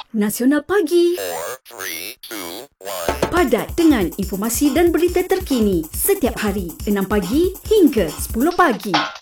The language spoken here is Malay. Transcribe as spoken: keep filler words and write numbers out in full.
Nasional Pagi. four, three, two, one. Padat dengan informasi dan berita terkini setiap hari enam pagi hingga sepuluh pagi.